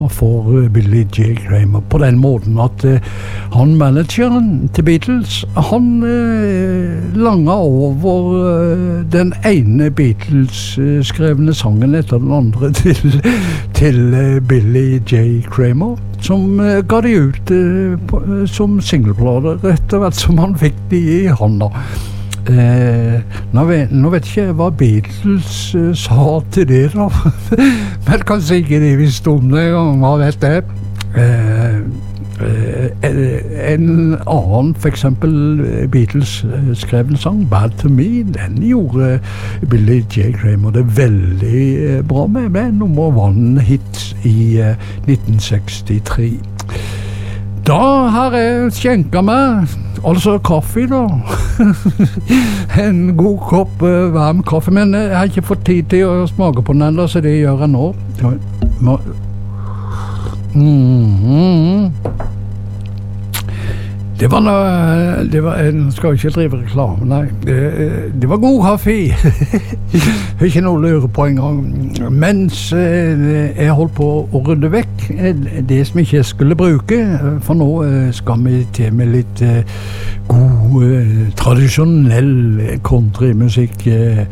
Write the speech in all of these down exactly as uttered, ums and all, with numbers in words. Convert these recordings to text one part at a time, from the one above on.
for Billy J. Kramer på den måten at uh, han manageren til Beatles, han uh, langa over uh, den ene Beatles-skrevne sangen etter den andre til, til uh, Billy J. Kramer, som uh, ga de ut uh, på, uh, som singleplader etter hvert som han fikk de i hånda. Eh, nå, vet, nå vet ikke jeg hva Beatles uh, sa til det da men kanskje ikke de visste om det hva vet det eh, eh, en annen for eksempel Beatles skrev en sang Bad to Me, den gjorde Billy J. Kramer det veldig eh, bra med, med nummer one hit i eh, nitten sekstitre. Da har jeg skjenket meg, altså kaffe da, en god kopp uh, varm kaffe, men jeg har ikke fått tid til å smake på den enda, så det gjør jeg nå. Mm-hmm. Det var noe, det var, jeg skal ikke drive reklame, nei, det, det var god kaffe, ikke noe å lure på en gang, mens jeg holdt på å rydde vekk det som ikke jeg skulle bruke, for nå skal vi til med litt god, tradisjonell countrymusikk.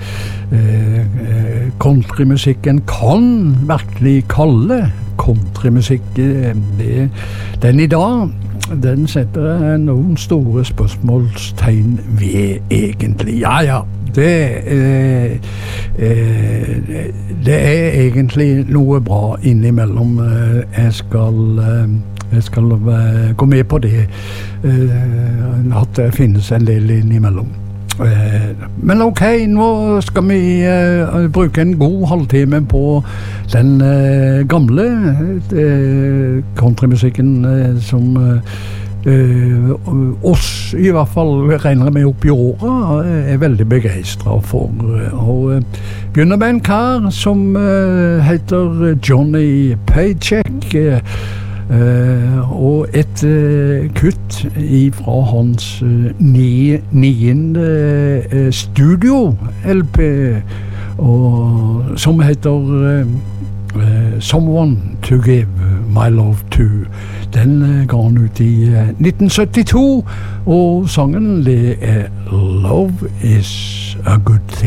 Countrymusikken kan virkelig kalle countrymusikk, det, den i dag, den setter noen store spørsmålstegn ved egentlig. Ja, ja, det, eh, eh, det er egentlig noe bra innimellom. Jeg skal, jeg skal gå med på det, at det finnes en del innimellom. Men ok, nå skal vi uh, bruke en god halvtime på den uh, gamle uh, countrymusikken uh, som uh, oss i hvert fall regner med opp i året uh, er veldig begeistret for. Og uh, begynner med en kar som uh, heter Johnny Paycheck, uh, Uh, og et uh, kutt fra hans uh, ni, niende uh, studio-L P og, som heter uh, uh, Someone to Give My Love To. Den uh, ga han ut i uh, nitten syttito, og sangen det er Love Is A Good Thing.